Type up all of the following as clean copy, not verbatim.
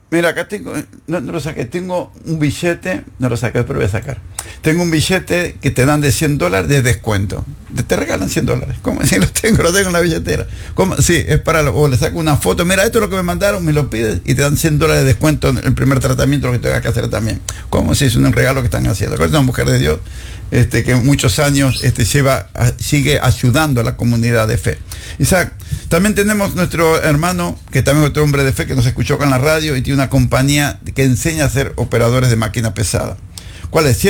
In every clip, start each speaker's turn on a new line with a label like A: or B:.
A: Mira, acá tengo, no lo saqué, tengo un billete, no lo saqué, pero voy a sacar. Tengo un billete que te dan de $100 de descuento. Te regalan $100. ¿Cómo? Sí, lo tengo en la billetera. ¿Cómo? Sí, es para, o le saco una foto, mira, esto es lo que me mandaron, me lo pides y te dan $100 de descuento en el primer tratamiento, lo que tengas que hacer también. ¿Cómo? Sí, es un regalo que están haciendo. Es una mujer de Dios, que muchos años sigue ayudando a la comunidad de fe. Isaac, también tenemos nuestro hermano, que también es otro hombre de fe que nos escuchó con la radio y tiene una compañía que enseña a ser operadores de máquina pesada. ¿Cuál es?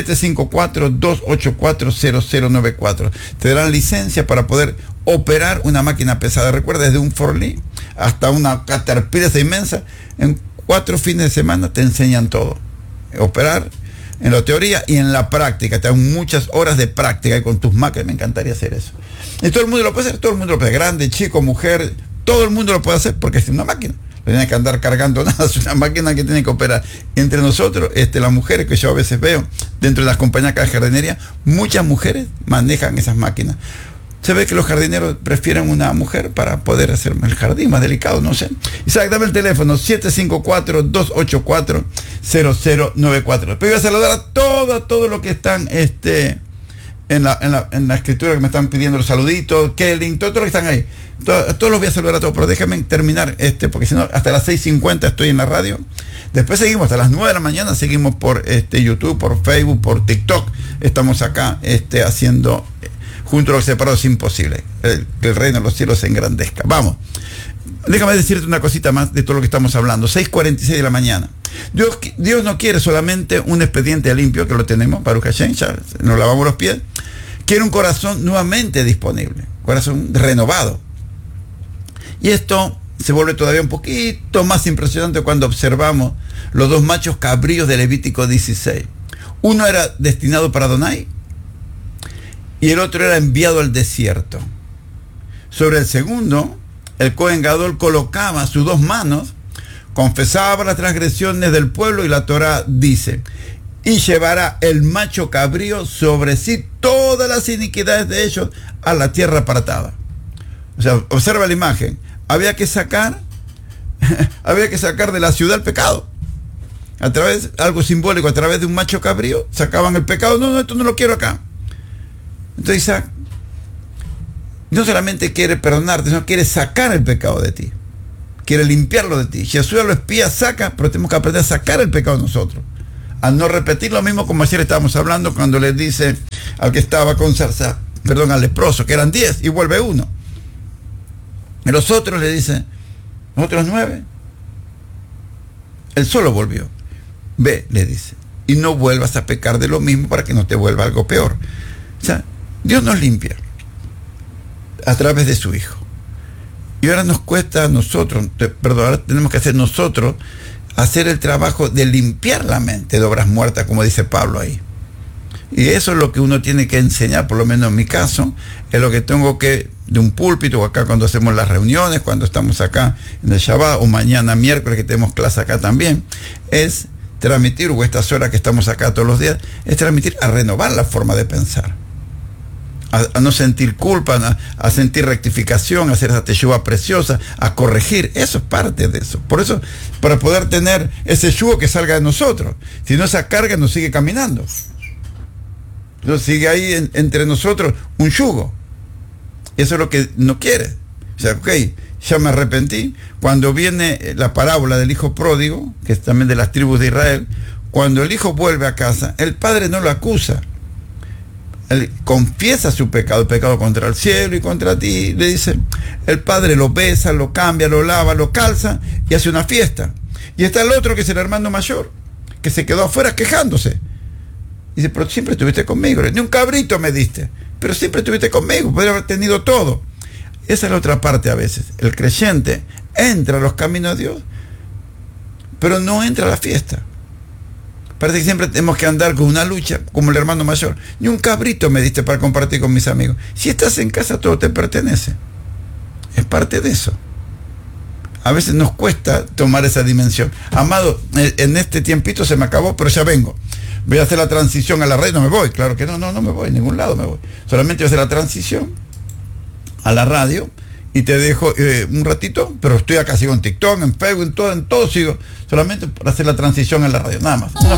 A: 754-284-0094. Te darán licencia para poder operar una máquina pesada. Recuerda, desde un forklift hasta una Caterpillar inmensa, en 4 fines de semana te enseñan todo. Operar en la teoría y en la práctica. Te dan muchas horas de práctica y con tus máquinas. Me encantaría hacer eso. Y todo el mundo lo puede hacer, todo el mundo lo puede hacer. Grande, chico, mujer, todo el mundo lo puede hacer porque es una máquina. No tiene que andar cargando nada, es una máquina que tiene que operar. Entre nosotros, las mujeres que yo a veces veo dentro de las compañías de jardinería, muchas mujeres manejan esas máquinas. Se ve que los jardineros prefieren una mujer para poder hacer el jardín más delicado, no sé. Isaac, dame el teléfono, 754-284-0094. Pero voy a saludar a todos los que están en la escritura, que me están pidiendo los saluditos, Kelly, todos los que están ahí. Todos los voy a saludar a todos, pero déjame terminar porque si no, hasta las 6:50 estoy en la radio. Después seguimos hasta las 9 de la mañana, seguimos por YouTube, por Facebook, por TikTok. Estamos acá haciendo junto a los separados imposible. Que el reino de los cielos se engrandezca. Vamos. Déjame decirte una cosita más de todo lo que estamos hablando. 6:46 de la mañana. Dios no quiere solamente un expediente limpio, que lo tenemos, Baruch Hashem, ya nos lavamos los pies. Quiere un corazón nuevamente disponible, corazón renovado. Y esto se vuelve todavía un poquito más impresionante cuando observamos los 2 machos cabríos de Levítico 16. Uno era destinado para Adonai y el otro era enviado al desierto. Sobre el segundo, el Cohen Gadol colocaba sus 2 manos, confesaba las transgresiones del pueblo y la Torá dice: y llevará el macho cabrío sobre sí todas las iniquidades de ellos a la tierra apartada. O sea, observa la imagen. Había que sacar de la ciudad el pecado. Algo simbólico, a través de un macho cabrío, sacaban el pecado. No, esto no lo quiero acá. Entonces Isaac no solamente quiere perdonarte, sino quiere sacar el pecado de ti. Quiere limpiarlo de ti. Jesús lo espía, saca, pero tenemos que aprender a sacar el pecado de nosotros. A no repetir lo mismo como ayer estábamos hablando cuando le dice al que estaba con zarza, al leproso, que eran 10 y vuelve 1. Y los otros le dicen, los otros 9. Él solo volvió. Ve, le dice, y no vuelvas a pecar de lo mismo para que no te vuelva algo peor. O sea, Dios nos limpia a través de su Hijo. Y ahora nos cuesta a nosotros, ahora tenemos que hacer nosotros, hacer el trabajo de limpiar la mente de obras muertas, como dice Pablo ahí. Y eso es lo que uno tiene que enseñar, por lo menos en mi caso, es lo que tengo que, de un púlpito, o acá cuando hacemos las reuniones, cuando estamos acá en el Shabbat, o mañana miércoles que tenemos clase acá también, es transmitir, o estas horas que estamos acá todos los días, es transmitir a renovar la forma de pensar. A no sentir culpa, a sentir rectificación, a hacer esa teshuva preciosa, a corregir. Eso es parte de eso. Por eso, para poder tener ese yugo que salga de nosotros. Si no, esa carga nos sigue caminando. Entonces sigue ahí entre nosotros un yugo. Eso es lo que no quiere. O sea, ok, ya me arrepentí. Cuando viene la parábola del hijo pródigo, que es también de las tribus de Israel, cuando el hijo vuelve a casa, el padre no lo acusa. Él confiesa su pecado, el pecado contra el cielo y contra ti. Le dice, el padre lo besa, lo cambia, lo lava, lo calza y hace una fiesta. Y está el otro, que es el hermano mayor, que se quedó afuera quejándose. Dice, pero siempre estuviste conmigo. Ni un cabrito me diste, pero siempre estuviste conmigo. Podría haber tenido todo. Esa es la otra parte a veces. El creyente entra a los caminos de Dios, pero no entra a la fiesta. Parece que siempre tenemos que andar con una lucha, como el hermano mayor. Ni un cabrito me diste para compartir con mis amigos. Si estás en casa, todo te pertenece. Es parte de eso. A veces nos cuesta tomar esa dimensión. Amado, en este tiempito se me acabó, pero ya vengo. Voy a hacer la transición a la radio. No me voy, claro que no me voy, a ningún lado me voy. Solamente voy a hacer la transición a la radio y te dejo un ratito, pero estoy acá, sigo en TikTok, en Facebook, en todo sigo, solamente para hacer la transición en la radio, nada más.